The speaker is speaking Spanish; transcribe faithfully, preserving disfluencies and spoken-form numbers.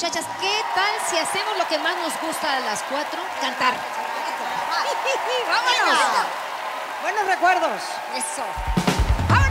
muchachas, ¿qué tal si hacemos lo que más nos gusta a las cuatro? Cantar. ¡Vámonos! Buenos recuerdos. Eso.